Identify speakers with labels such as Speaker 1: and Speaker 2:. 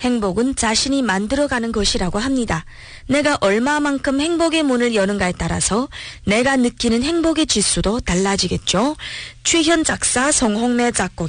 Speaker 1: 행복은 자신이 만들어가는 것이라고 합니다. 내가 얼마만큼 행복의 문을 여는가에 따라서 내가 느끼는 행복의 지수도 달라지겠죠. 최현 작사, 성홍래 작곡